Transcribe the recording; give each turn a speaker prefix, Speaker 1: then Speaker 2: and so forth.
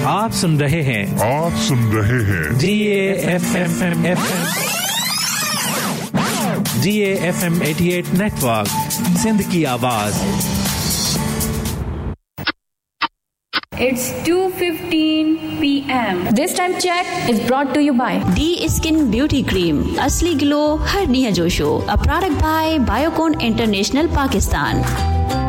Speaker 1: आप सुन रहे हैं GAFM 88 नेटवर्क, सिंध की आवाज।
Speaker 2: It's 2:15 p.m.
Speaker 3: This time check is brought to you by
Speaker 4: D Skin Beauty Cream, असली ग्लो हर निया जोशो, a product by Biocon International Pakistan.